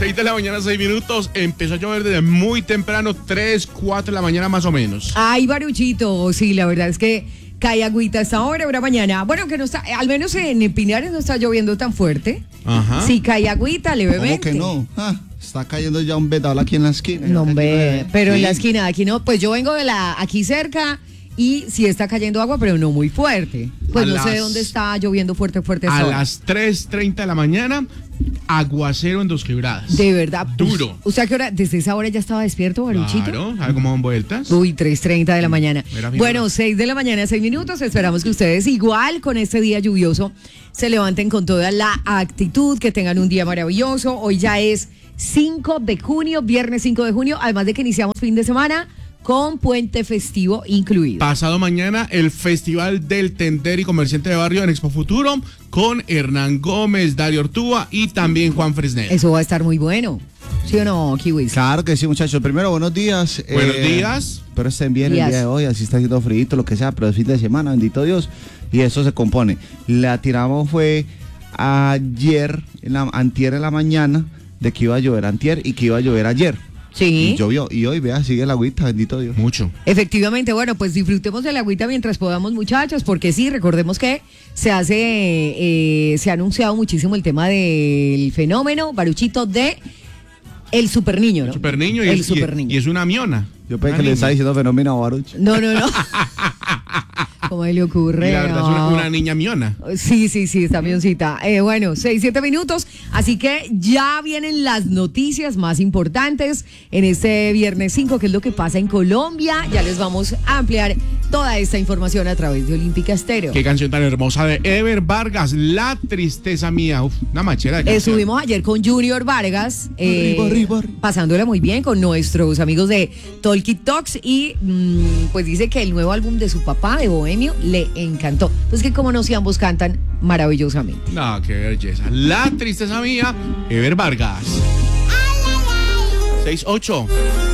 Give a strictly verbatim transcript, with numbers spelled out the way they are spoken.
seis de la mañana, seis minutos. Empezó a llover desde muy temprano, tres, cuatro de la mañana más o menos. Ay, Baruchito, sí, la verdad es que cae agüita esta hora, ahora mañana. Bueno, que no está, al menos en Pinares no está lloviendo tan fuerte. Ajá. Sí, cae agüita levemente. ¿Cómo que no? Ah, está cayendo ya un vedal aquí en la esquina. No, hombre, pero Sí. en la esquina de aquí no. Pues yo vengo de la aquí cerca y sí está cayendo agua, pero no muy fuerte. Pues A no las- sé dónde está lloviendo fuerte, fuerte. A esta hora. las tres treinta de la mañana, aguacero en Dos Quebradas. De verdad. Duro. ¿Usted a qué hora? ¿Desde esa hora ya estaba despierto, Baruchito? Claro, ¿sabe cómo dan vueltas? Uy, tres treinta de la mañana. Mira, mira. Bueno, seis de la mañana, seis minutos. Esperamos que ustedes igual con este día lluvioso se levanten con toda la actitud, que tengan un día maravilloso. Hoy ya es cinco de junio, viernes cinco de junio, además de que iniciamos fin de semana con puente festivo incluido. Pasado mañana, el Festival del Tender y Comerciante de Barrio en Expo Futuro con Hernán Gómez, Dario Ortúa y también Juan Fresnel. Eso va a estar muy bueno. ¿Sí o no, Kiwis? Claro que sí, muchachos. Primero, buenos días. Buenos Eh, días. Pero estén bien Días. el día de hoy, así está haciendo frío, lo que sea, pero es fin de semana, bendito Dios. Y eso se compone. La tiramos fue ayer, en la, antier en la mañana, de que iba a llover antier y que iba a llover ayer. Sí. Y llovió. Y hoy, vea, sigue la agüita, bendito Dios. Mucho. Efectivamente, bueno, pues disfrutemos de la agüita mientras podamos, muchachos, porque sí, recordemos que se hace, eh, se ha anunciado muchísimo el tema del fenómeno, Baruchito, de el super niño, ¿no? Super niño y, el es, super y- niño. y es una miona. Yo pensé Una que le niña. estaba diciendo fenómeno a Baruch. No, no, no. ¿Cómo le ocurre? Y la verdad es una, No. una niña miona. Sí, sí, sí, está avioncita. Eh, bueno, seis, siete minutos. Así que ya vienen las noticias más importantes en este viernes cinco, que es lo que pasa en Colombia. Ya les vamos a ampliar toda esta información a través de Olímpica Estéreo. Qué canción tan hermosa de Ever Vargas, La Tristeza Mía. Uf, una machera de Eh, canción. Estuvimos ayer con Junior Vargas, eh, Arriba, arriba, arriba. pasándola muy bien con nuestros amigos de Talkie Talks y mm, pues dice que el nuevo álbum de su papá, de Bohemio, le encantó. Pues que como no, si ambos cantan maravillosamente. No, qué belleza. La Tristeza Mía, Ever Vargas. seis ocho.